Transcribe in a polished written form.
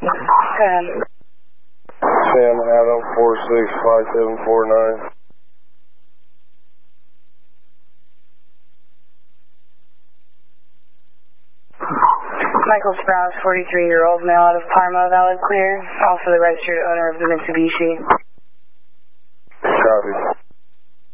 Go ahead. Sam Adam 465749. Michael Sprouse, 43-year-old male out of Parma, valid clear. Also the registered owner of the Mitsubishi.